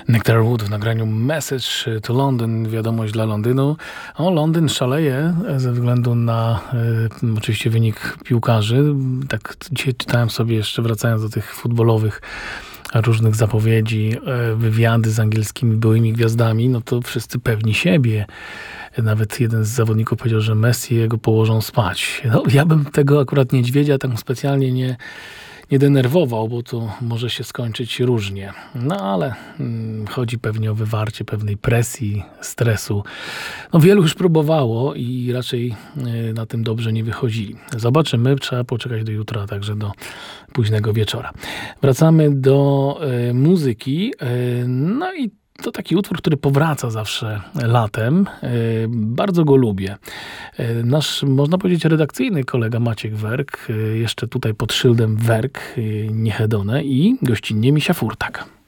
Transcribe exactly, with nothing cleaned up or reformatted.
Nectar Wood w nagraniu Message to London, wiadomość dla Londynu. O, Londyn szaleje ze względu na y, oczywiście wynik piłkarzy. Tak dzisiaj czytałem sobie jeszcze, wracając do tych futbolowych różnych zapowiedzi, y, wywiady z angielskimi byłymi gwiazdami, no to wszyscy pewni siebie. Nawet jeden z zawodników powiedział, że Messi jego położą spać. No, ja bym tego akurat niedźwiedzia tak specjalnie nie nie denerwował, bo to może się skończyć różnie. No ale hmm, chodzi pewnie o wywarcie pewnej presji, stresu. No wielu już próbowało i raczej y, na tym dobrze nie wychodzili. Zobaczymy, trzeba poczekać do jutra, także do późnego wieczora. Wracamy do y, muzyki. Y, no i to taki utwór, który powraca zawsze latem. Bardzo go lubię. Nasz, można powiedzieć, redakcyjny kolega Maciek Werk, jeszcze tutaj pod szyldem Werk, nie Hedone, i gościnnie Misia Furtak.